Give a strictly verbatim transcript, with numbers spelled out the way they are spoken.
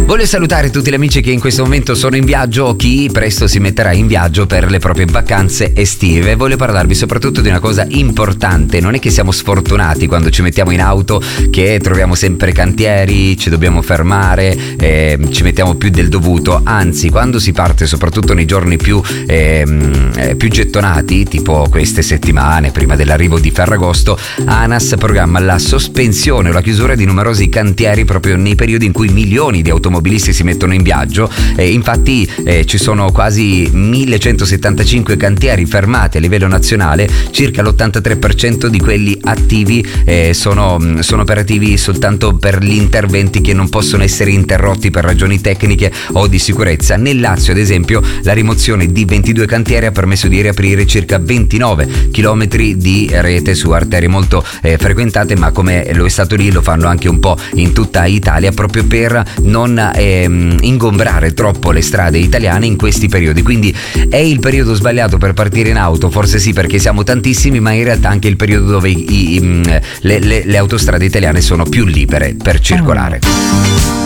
Voglio salutare tutti gli amici che in questo momento sono in viaggio o chi presto si metterà in viaggio per le proprie vacanze estive. Voglio parlarvi soprattutto di una cosa importante. Non è che siamo sfortunati quando ci mettiamo in auto, che troviamo sempre cantieri, ci dobbiamo fermare, eh, ci mettiamo più del dovuto. Anzi, quando si parte, soprattutto nei giorni più, eh, più gettonati, tipo queste settimane prima dell'arrivo di Ferragosto, ANAS programma la sospensione o la chiusura di numerosi cantieri proprio nei periodi in cui milioni di automobilisti si mettono in viaggio. Eh, infatti eh, ci sono quasi millecentosettantacinque cantieri fermati a livello nazionale, circa l'ottantatré per cento di quelli attivi eh, sono, sono operativi soltanto per gli interventi che non possono essere interrotti per ragioni tecniche o di sicurezza. Nel Lazio, ad esempio, la rimozione di ventidue cantieri ha permesso di riaprire circa ventinove chilometri di rete su arterie molto eh, frequentate, ma come lo è stato lì lo fanno anche un po' in tutta Italia, proprio per non ehm, ingombrare troppo le strade italiane in questi periodi. Quindi è il periodo sbagliato per partire in auto? Forse sì, perché siamo tantissimi, ma in realtà anche il periodo dove i, i, le, le, le autostrade italiane sono più libere per circolare.